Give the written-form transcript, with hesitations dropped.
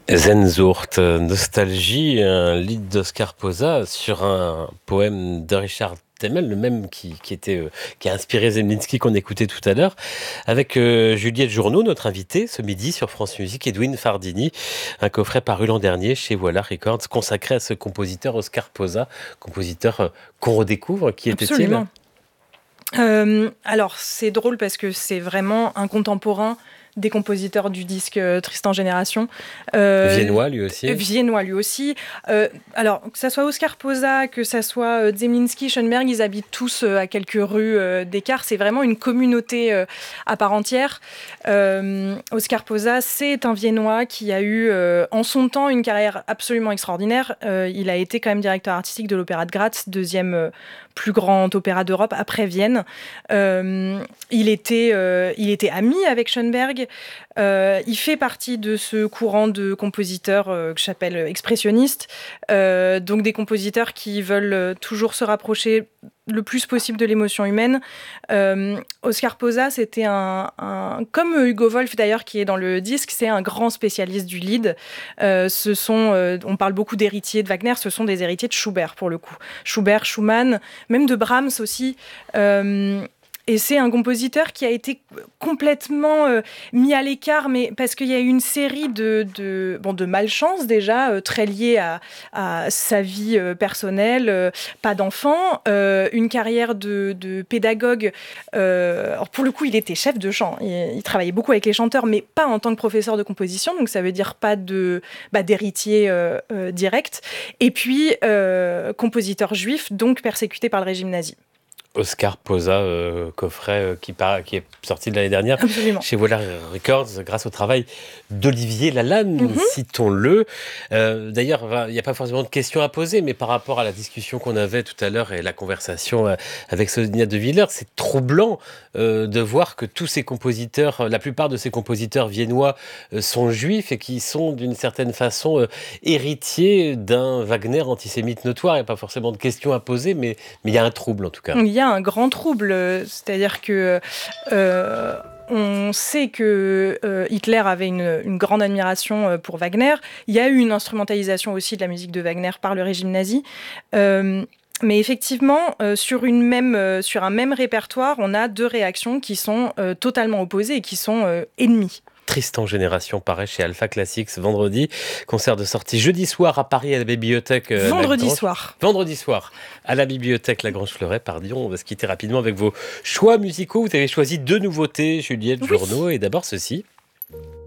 Sehnsucht, nostalgie, un lied d'Oscar Posa sur un poème de Richard Temel, le même qui a inspiré Zemlinsky qu'on écoutait tout à l'heure, avec Juliette Journeau, notre invitée ce midi sur France Musique, Edwin Fardini, un coffret paru l'an dernier chez Voilà Records, consacré à ce compositeur Oscar Posa, compositeur qu'on redécouvre. Qui était-il ? Absolument. Alors c'est drôle parce que c'est vraiment un contemporain des compositeurs du disque Tristan Génération. Viennois lui aussi. Viennois lui aussi. Alors que ça soit Oscar Posa, que ça soit Zemlinsky, Schoenberg, ils habitent tous à quelques rues d'écart. C'est vraiment une communauté à part entière. Oscar Posa, c'est un Viennois qui a eu en son temps une carrière absolument extraordinaire. Il a été quand même directeur artistique de l'Opéra de Graz, deuxième plus grand opéra d'Europe après Vienne. Il était ami avec Schoenberg. Il fait partie de ce courant de compositeurs que j'appelle expressionnistes, donc des compositeurs qui veulent toujours se rapprocher le plus possible de l'émotion humaine. Oscar Posa, c'était comme Hugo Wolf d'ailleurs, qui est dans le disque, c'est un grand spécialiste du lied. On parle beaucoup d'héritiers de Wagner, ce sont des héritiers de Schubert pour le coup. Schubert, Schumann, même de Brahms aussi. Et c'est un compositeur qui a été complètement mis à l'écart, mais parce qu'il y a eu une série de malchance déjà, très liées à sa vie personnelle, pas d'enfant, une carrière de pédagogue. Alors pour le coup, il était chef de chant, il travaillait beaucoup avec les chanteurs, mais pas en tant que professeur de composition, donc ça veut dire pas d'héritier direct. Et puis, compositeur juif, donc persécuté par le régime nazi. Oscar Posa, coffret qui est sorti de l'année dernière. Absolument. Chez Voilà Records, grâce au travail d'Olivier Lalanne, citons-le. D'ailleurs, il n'y a pas forcément de questions à poser, mais par rapport à la discussion qu'on avait tout à l'heure et la conversation avec Sonia De Villers, c'est troublant de voir que tous ces compositeurs, la plupart de ces compositeurs viennois sont juifs et qui sont d'une certaine façon héritiers d'un Wagner antisémite notoire. Il n'y a pas forcément de questions à poser, mais il y a un trouble en tout cas. Il y a un grand trouble, c'est-à-dire que on sait que Hitler avait une grande admiration pour Wagner. Il y a eu une instrumentalisation aussi de la musique de Wagner par le régime nazi. Mais effectivement, sur un même répertoire, on a deux réactions qui sont totalement opposées et qui sont ennemies. Tristan Génération paraît chez Alpha Classics vendredi. Concert de sortie jeudi soir à Paris à la bibliothèque. Vendredi soir à la bibliothèque Lagrange Fleuret. Pardon, on va se quitter rapidement avec vos choix musicaux. Vous avez choisi deux nouveautés, Juliette Journeau, et d'abord ceci.